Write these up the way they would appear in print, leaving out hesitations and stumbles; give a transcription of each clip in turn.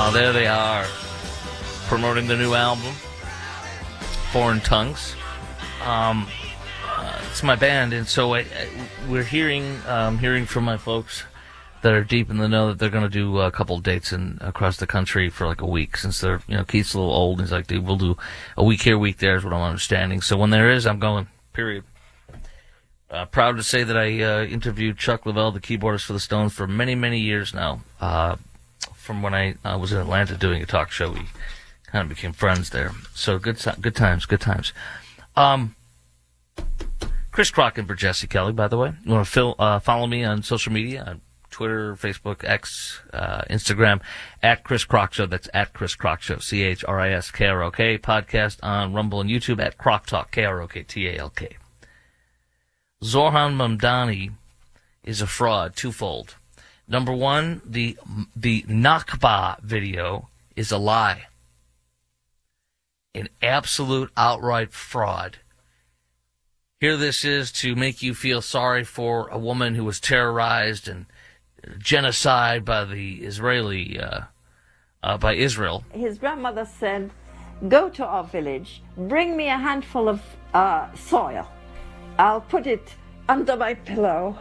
There they are, promoting the new album, Foreign Tongues. It's my band, and so we're hearing from my folks that are deep in the know that they're going to do a couple dates across the country for like a week, since they're, Keith's a little old, and he's like, dude, we'll do a week here, a week there, is what I'm understanding. So when there is, I'm going, period. Proud to say that I interviewed Chuck Leavell, the keyboardist for the Stones, for many, many years now. From when I was in Atlanta doing a talk show, we kind of became friends there. So good times. Chris Crock for Jesse Kelly, by the way. You want to follow me on social media, on Twitter, Facebook, X, Instagram, at Chris Crock Show. That's at Chris Crock Show, CHRISKROK. Podcast on Rumble and YouTube at Crock Talk, KROKTALK. Zohran Mamdani is a fraud, twofold. Number one, the Nakba video is a lie. An absolute outright fraud. Here this is to make you feel sorry for a woman who was terrorized and genocide by the by Israel. His grandmother said, go to our village, bring me a handful of soil. I'll put it under my pillow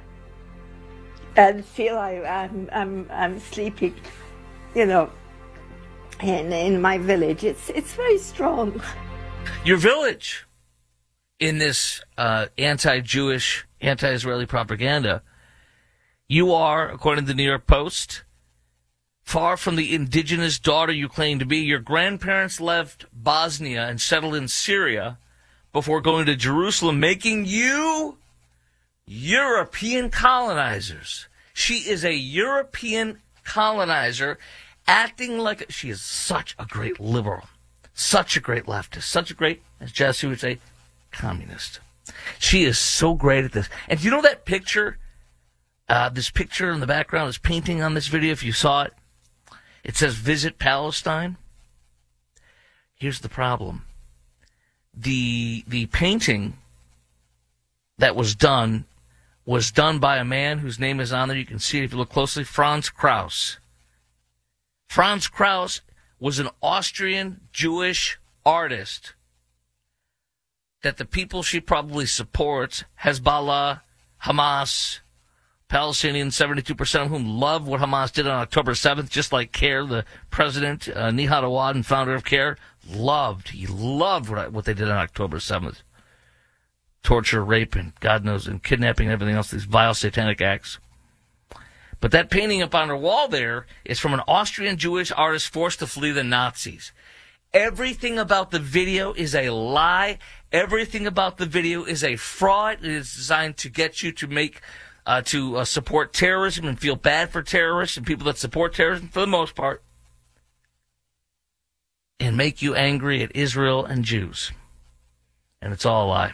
and feel I'm sleeping, in my village. It's very strong. Your village, in this anti-Jewish, anti-Israeli propaganda, you are, according to the New York Post, far from the indigenous daughter you claim to be. Your grandparents left Bosnia and settled in Syria before going to Jerusalem, making you European colonizers. She is a European colonizer, acting like she is such a great liberal, such a great leftist, such a great, as Jesse would say, communist. She is so great at this. And do you know that picture, this picture in the background, this painting on this video, if you saw it, it says Visit Palestine. Here's the problem. The painting that was done by a man whose name is on there. You can see it if you look closely. Franz Krauss. Franz Krauss was an Austrian Jewish artist that the people she probably supports, Hezbollah, Hamas, Palestinians, 72% of whom love what Hamas did on October 7th, just like CARE, the president, Nihad Awad, and founder of CARE, loved what they did on October 7th. Torture, rape, and God knows, and kidnapping and everything else, these vile satanic acts. But that painting up on her wall there is from an Austrian Jewish artist forced to flee the Nazis. Everything about the video is a lie. Everything about the video is a fraud. It is designed to get you to support terrorism and feel bad for terrorists and people that support terrorism for the most part, and make you angry at Israel and Jews. And it's all a lie.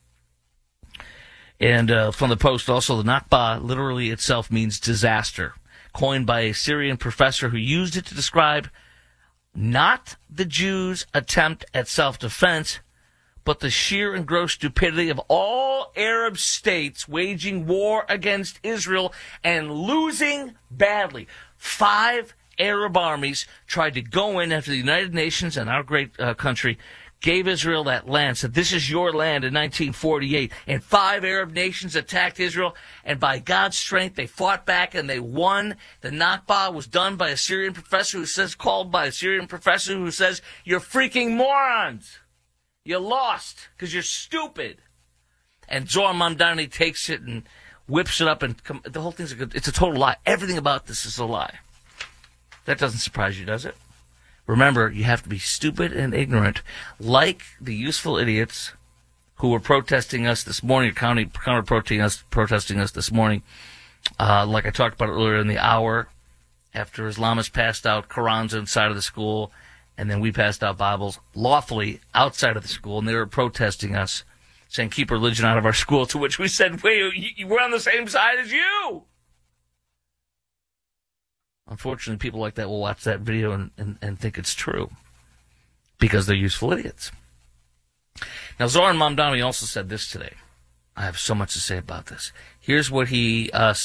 And from the Post also, the Nakba literally itself means disaster, coined by a Syrian professor who used it to describe not the Jews' attempt at self-defense, but the sheer and gross stupidity of all Arab states waging war against Israel and losing badly. 5 Arab armies tried to go in after the United Nations and our great country gave Israel that land, said this is your land in 1948, and 5 Arab nations attacked Israel, and by God's strength they fought back and they won. The Nakba was done by a Syrian professor who says, you're freaking morons. You lost because you're stupid. And Zohran Mamdani takes it and whips it up, and the whole thing's it's a total lie. Everything about this is a lie. That doesn't surprise you, does it? Remember, you have to be stupid and ignorant, like the useful idiots who were protesting us this morning, protesting us this morning, like I talked about earlier in the hour, after Islamists passed out Qurans inside of the school, and then we passed out Bibles lawfully outside of the school, and they were protesting us, saying, keep religion out of our school, to which we said, wait, we're on the same side as you! Unfortunately, people like that will watch that video and think it's true because they're useful idiots. Now, Zohran Mamdani also said this today. I have so much to say about this. Here's what he